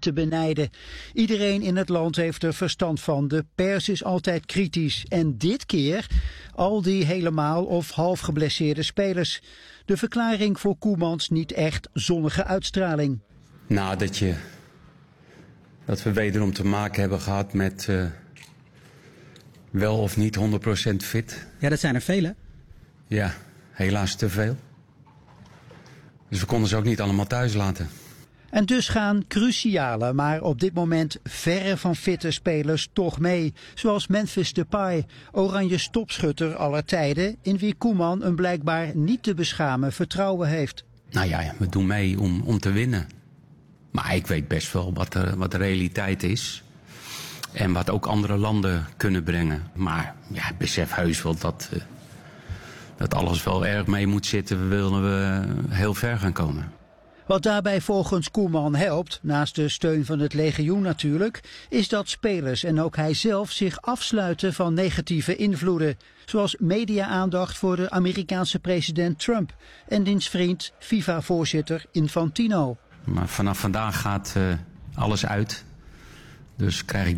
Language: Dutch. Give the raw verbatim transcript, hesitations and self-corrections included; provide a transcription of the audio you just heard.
te benijden. Iedereen in het land heeft er verstand van. De pers is altijd kritisch. En dit keer al die helemaal of half geblesseerde spelers. De verklaring voor Koemans niet echt zonnige uitstraling. Nou, dat, je, dat we wederom te maken hebben gehad met uh, wel of niet honderd procent fit. Ja, dat zijn er vele. Ja, helaas te veel. Dus we konden ze ook niet allemaal thuis laten. En dus gaan cruciale, maar op dit moment verre van fitte spelers toch mee. Zoals Memphis Depay, oranje topschutter aller tijden, in wie Koeman een blijkbaar niet te beschamen vertrouwen heeft. Nou ja, we doen mee om, om te winnen. Maar ik weet best wel wat de, wat de realiteit is. En wat ook andere landen kunnen brengen. Maar ja, ik besef heus wel dat, uh, dat alles wel erg mee moet zitten. Willen we heel ver gaan komen. Wat daarbij volgens Koeman helpt, naast de steun van het legioen natuurlijk, is dat spelers en ook hij zelf zich afsluiten van negatieve invloeden. Zoals media-aandacht voor de Amerikaanse president Trump en diens vriend FIFA-voorzitter Infantino. Maar vanaf vandaag gaat uh, alles uit. Dus krijg ik